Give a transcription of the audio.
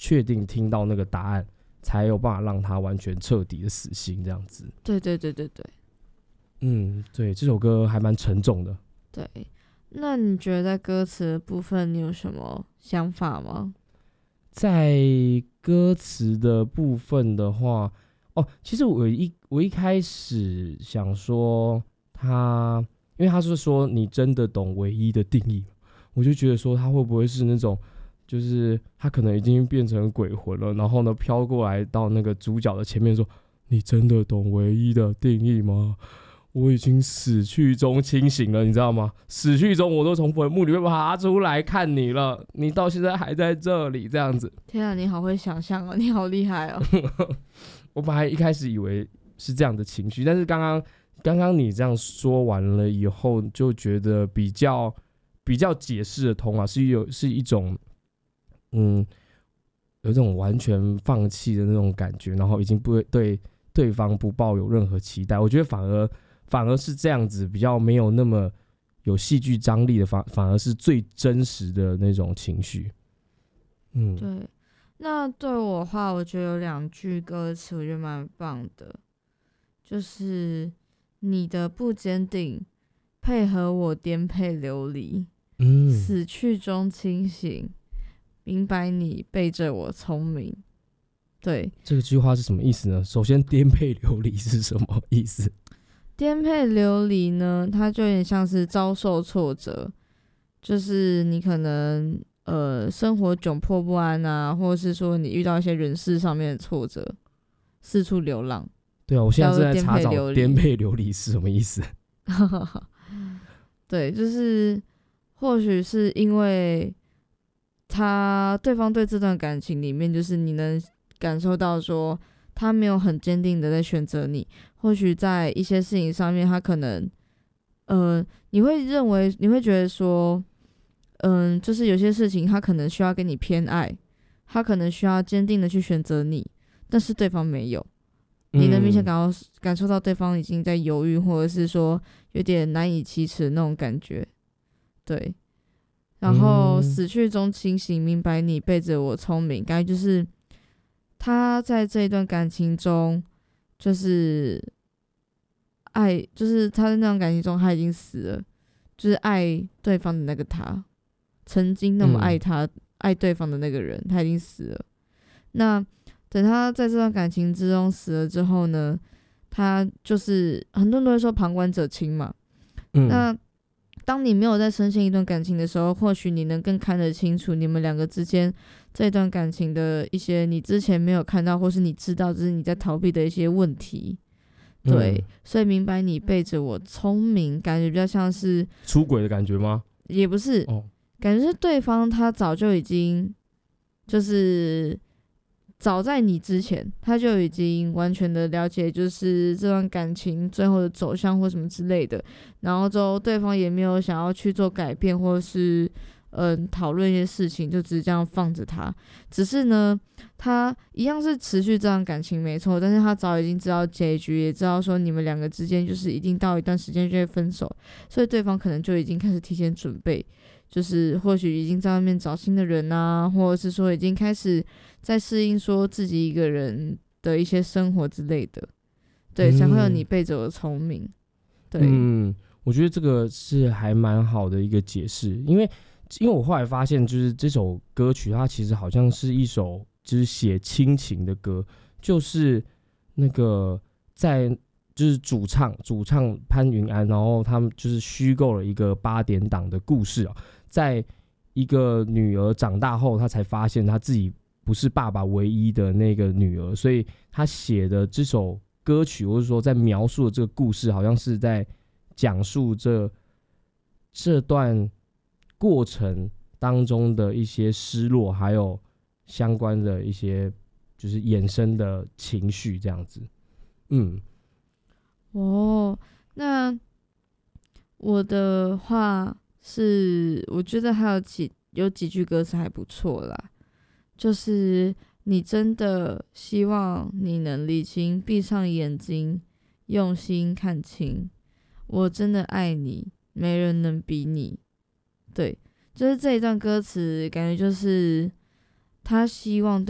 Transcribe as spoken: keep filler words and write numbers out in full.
确定听到那个答案，才有办法让他完全彻底的死心这样子。 对对对对对， 嗯，对，这首歌还蛮沉重的。 对。那你觉得在歌词的部分，你有什么想法吗？ 在歌词的部分的话，哦，其实我一我一开始想说他，因为他是说你真的懂唯一的定义，我就觉得说他会不会是那种，就是他可能已经变成鬼魂了，然后呢飘过来到那个主角的前面说，你真的懂唯一的定义吗？我已经死去中清醒了，你知道吗？死去中我都从坟墓里面爬出来看你了，你到现在还在这里，这样子。 天啊，你好会想象哦，你好厉害哦！ 我本来一开始以为是这样的情绪，但是刚刚刚刚你这样说完了以后，就觉得比较比较解释得通啊，是有是一种嗯，有一种完全放弃的那种感觉，然后已经不对对方不抱有任何期待。我觉得反而反而是这样子，比较没有那么有戏剧张力的，反反而是最真实的那种情绪。嗯， 对。那对我的话，我觉得有两句歌词，我觉得蛮棒的，就是你的不坚定，配合我颠沛流离， 嗯， 死去中清醒，明白你背着我聪明。对， 这个句话是什么意思呢？首先，颠沛流离是什么意思？ 颠沛流离呢，它就有点像是遭受挫折，就是你可能呃生活窘迫不安啊，或者是说你遇到一些人事上面的挫折，四处流浪。 对啊，我现在正在查找颠沛流离颠沛流离是什么意思。 对，就是或许是因为他对方对这段感情里面，就是你能感受到说他没有很坚定的在选择你，或许在一些事情上面，他可能呃你会认为你会觉得说嗯，就是有些事情他可能需要跟你偏爱，他可能需要坚定的去选择你，但是对方没有。你能明显感到感受到对方已经在犹豫，或者是说有点难以启齿的那种感觉，对。然后死去中清醒，明白你背着我聪明，感觉就是他在这一段感情中，就是爱，就是他在那段感情中他已经死了，就是爱对方的那个他，曾经那么爱他、嗯、爱对方的那个人，他已经死了。那等他在这段感情之中死了之后呢，他就是很多人都会说旁观者清嘛、嗯、那当你没有在深陷一段感情的时候，或许你能更看得清楚你们两个之间这段感情的一些你之前没有看到或是你知道只是你在逃避的一些问题。对、嗯、所以明白你背着我聪明，感觉比较像是出轨的感觉吗？ 也不是、哦、感觉是对方他早就已经就是早在你之前他就已经完全的了解就是这段感情最后的走向或什么之类的，然后之后对方也没有想要去做改变或是嗯讨论一些事情，就只是这样放着他。只是呢他一样是持续这段感情没错，但是他早已经知道结局，也知道说你们两个之间就是一定到一段时间就会分手，所以对方可能就已经开始提前准备，就是或许已经在外面找新的人啊，或者是说已经开始在适应说自己一个人的一些生活之类的，对、嗯、才会有你背着我聪明。对， 嗯，我觉得这个是还蛮好的一个解释，因为因为我后来发现就是这首歌曲它其实好像是一首就是写亲情的歌，就是那个在就是主唱主唱潘云安，然后他们就是虚构了一个八点档的故事啊，在一个女儿长大后，她才发现她自己不是爸爸唯一的那个女儿，所以她写的这首歌曲，或者说在描述的这个故事，好像是在讲述这这段过程当中的一些失落，还有相关的一些就是衍生的情绪，这样子。嗯， 哦，那我的话是，我觉得还有几有几句歌词还不错啦，就是你真的希望你能理清，闭上眼睛，用心看清，我真的爱你，没人能比你。对，就是这一段歌词，感觉就是他希望